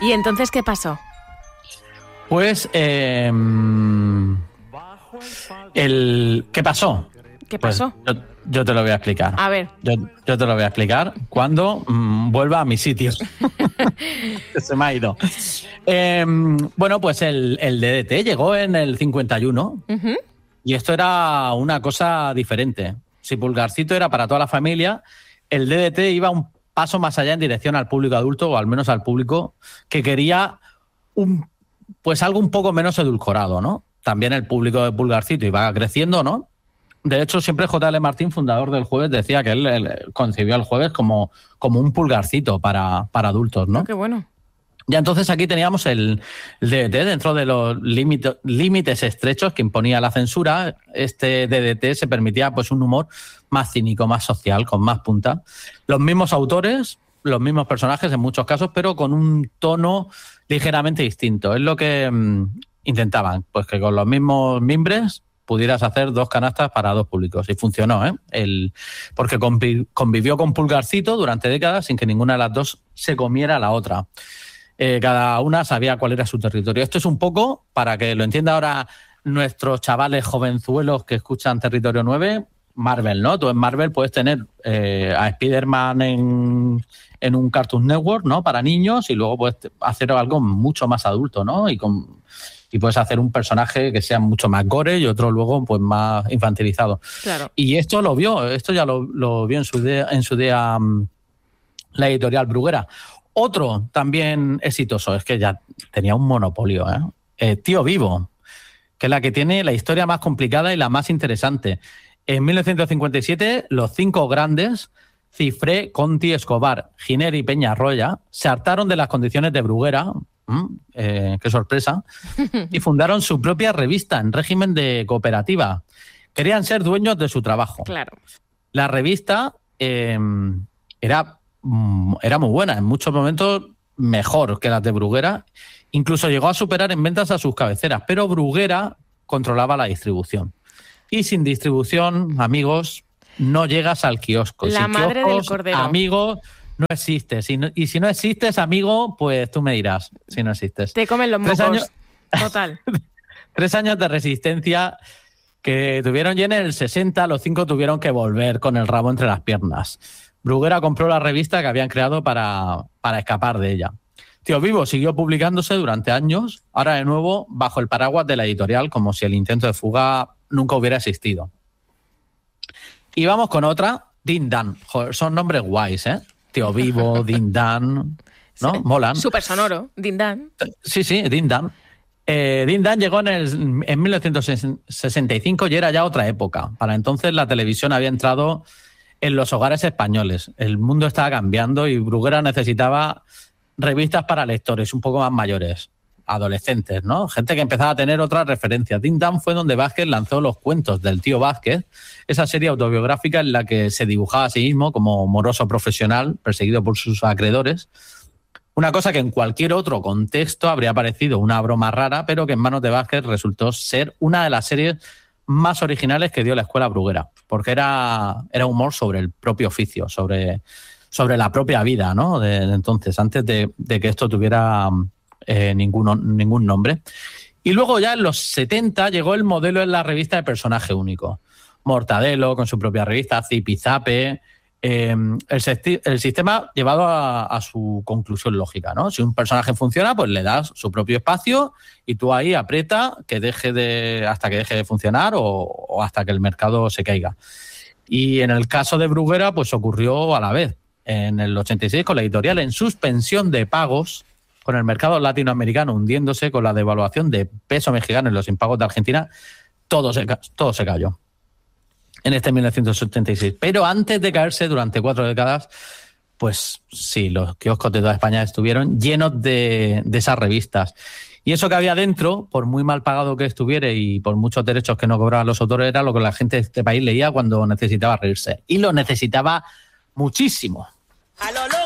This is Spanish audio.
¿Y entonces qué pasó? Pues, ¿qué pasó? ¿Qué pasó? Pues yo te lo voy a explicar. A ver. Yo te lo voy a explicar cuando vuelva a mi sitio. Se me ha ido. Bueno, pues el DDT llegó en el 51 y esto era una cosa diferente. Si Pulgarcito era para toda la familia, el DDT iba un paso más allá en dirección al público adulto, o al menos al público que quería pues algo un poco menos edulcorado, ¿no? También el público de Pulgarcito iba creciendo, ¿no? De hecho, siempre J.L. Martín, fundador del Jueves, decía que él concibió el Jueves como un Pulgarcito para adultos, ¿no? Qué bueno. Ya entonces aquí teníamos el DDT dentro de los límites estrechos que imponía la censura. Este DDT se permitía pues un humor más cínico, más social, con más punta. Los mismos autores, los mismos personajes en muchos casos, pero con un tono ligeramente distinto. Es lo que intentaban, pues que con los mismos mimbres pudieras hacer 2 canastas para 2 públicos. Y funcionó, ¿eh? Porque convivió con Pulgarcito durante décadas sin que ninguna de las dos se comiera a la otra. Cada una sabía cuál era su territorio. Esto es un poco, para que lo entienda ahora nuestros chavales jovenzuelos que escuchan Territorio 9, Marvel, ¿no? Tú en Marvel puedes tener a Spider-Man en un Cartoon Network, ¿no? Para niños, y luego puedes hacer algo mucho más adulto, ¿no? Y puedes hacer un personaje que sea mucho más gore y otro luego pues más infantilizado. Claro. Y esto ya lo vio en su día la editorial Bruguera. Otro también exitoso, es que ya tenía un monopolio, Tío Vivo, que es la que tiene la historia más complicada y la más interesante. En 1957, los 5 grandes, Cifré, Conti, Escobar, Giner y Peñarroya, se hartaron de las condiciones de Bruguera, qué sorpresa, y fundaron su propia revista en régimen de cooperativa. Querían ser dueños de su trabajo. Claro. La revista era muy buena, en muchos momentos mejor que las de Bruguera. Incluso llegó a superar en ventas a sus cabeceras, pero Bruguera controlaba la distribución. Y sin distribución, amigos, no llegas al kiosco. La sin madre kioscos, del cordero. Amigo, no existes. Y si no existes, amigo, pues tú me dirás si no existes. Te comen los mocos. 3 años, Total. 3 años de resistencia que tuvieron, y en el 60 los 5 tuvieron que volver con el rabo entre las piernas. Bruguera compró la revista que habían creado para escapar de ella. Tío Vivo siguió publicándose durante años, ahora de nuevo bajo el paraguas de la editorial, como si el intento de fuga nunca hubiera existido. Y vamos con otra, Din Dan. Joder, son nombres guays, ¿eh? Tío Vivo, Din Dan, ¿no? Sí. Molan. Súper sonoro, Din Dan. Sí, Din Dan. Din Dan llegó en 1965 y era ya otra época. Para entonces la televisión había entrado en los hogares españoles. El mundo estaba cambiando y Bruguera necesitaba revistas para lectores un poco más mayores, adolescentes, ¿no? Gente que empezaba a tener otras referencias. Din Dan fue donde Vázquez lanzó Los cuentos del tío Vázquez, esa serie autobiográfica en la que se dibujaba a sí mismo como moroso profesional perseguido por sus acreedores. Una cosa que en cualquier otro contexto habría parecido una broma rara, pero que en manos de Vázquez resultó ser una de las series más originales que dio la escuela Bruguera, porque era humor sobre el propio oficio, sobre la propia vida, ¿no? De entonces, antes de que esto tuviera ningún nombre. Y luego ya en los 70 llegó el modelo en la revista de personaje único. Mortadelo con su propia revista, Zipizape. El sistema llevado a su conclusión lógica, ¿no? Si un personaje funciona, pues le das su propio espacio y tú ahí aprieta hasta que deje de funcionar o hasta que el mercado se caiga. Y en el caso de Bruguera, pues ocurrió a la vez. En el 86, con la editorial en suspensión de pagos, con el mercado latinoamericano hundiéndose, con la devaluación de peso mexicano en los impagos de Argentina, todo se cayó en este 1976. Pero antes de caerse, durante 4 décadas, pues sí, los kioscos de toda España estuvieron llenos de esas revistas. Y eso que había dentro, por muy mal pagado que estuviera y por muchos derechos que no cobraban los autores, era lo que la gente de este país leía cuando necesitaba reírse. Y lo necesitaba muchísimo. A lo loco.